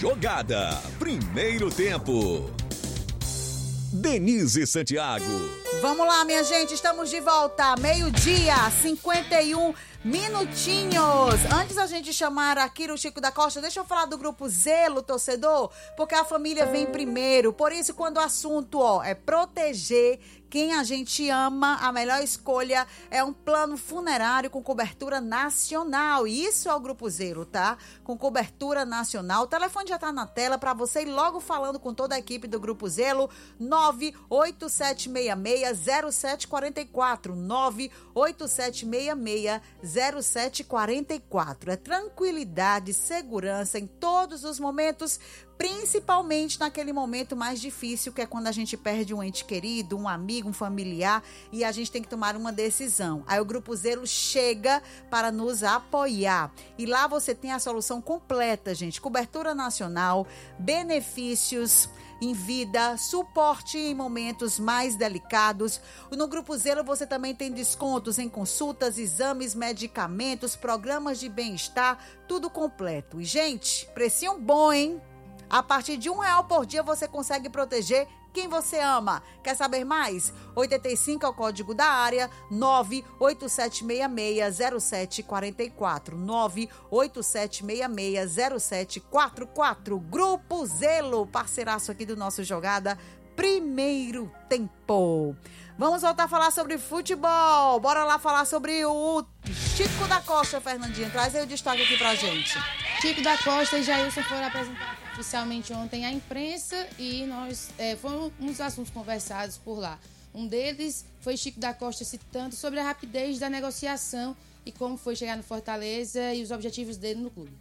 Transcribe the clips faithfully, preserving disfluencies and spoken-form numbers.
Jogada, primeiro tempo. Denise Santiago. Vamos lá, minha gente, estamos de volta, meio-dia, cinquenta e um minutinhos. Antes a gente chamar aqui o Chico da Costa, deixa eu falar do Grupo Zelo, torcedor, porque a família vem primeiro. Por isso, quando o assunto, ó, é proteger quem a gente ama, a melhor escolha é um plano funerário com cobertura nacional. E isso é o Grupo Zelo, tá? Com cobertura nacional. O telefone já tá na tela para você ir logo falando com toda a equipe do Grupo Zelo. nove oito sete seis seis zero sete quatro quatro. nove oito sete seis seis zero sete quatro quatro. É tranquilidade, segurança em todos os momentos, principalmente naquele momento mais difícil, que é quando a gente perde um ente querido, um amigo, um familiar, e a gente tem que tomar uma decisão. Aí o Grupo Zelo chega para nos apoiar. E lá você tem a solução completa, gente. Cobertura nacional, benefícios em vida, suporte em momentos mais delicados. No Grupo Zelo você também tem descontos em consultas, exames, medicamentos, programas de bem-estar, tudo completo. E, gente, precinho bom, hein? A partir de um real por dia você consegue proteger quem você ama. Quer saber mais? oitenta e cinco é o código da área, nove oito sete seis seis zero sete quatro quatro. nove oito sete seis seis zero sete quatro quatro. Grupo Zelo, parceiraço aqui do nosso Jogada Primeiro Tempo. Vamos voltar a falar sobre futebol. Bora lá falar sobre o Chico da Costa, Fernandinho. Traz aí o destaque aqui pra gente. Chico da Costa e Jailson foram apresentados oficialmente ontem à imprensa e nós é, foram uns assuntos conversados por lá. Um deles foi Chico da Costa citando sobre a rapidez da negociação e como foi chegar no Fortaleza e os objetivos dele no clube.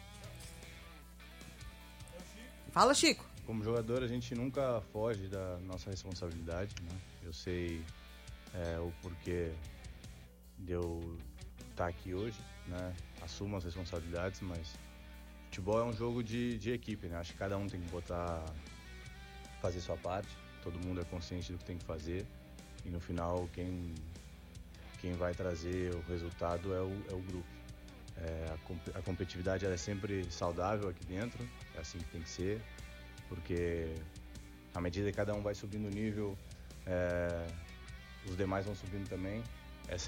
Fala, Chico. Como jogador, a gente nunca foge da nossa responsabilidade, né? Eu sei é, o porquê de eu estar aqui hoje, né? Assumo as responsabilidades, mas futebol é um jogo de, de equipe, né? Acho que cada um tem que botar, fazer sua parte, todo mundo é consciente do que tem que fazer e no final quem, quem vai trazer o resultado é o, é o grupo. É, a, a competitividade ela é sempre saudável aqui dentro, é assim que tem que ser, porque à medida que cada um vai subindo o nível, é, os demais vão subindo também.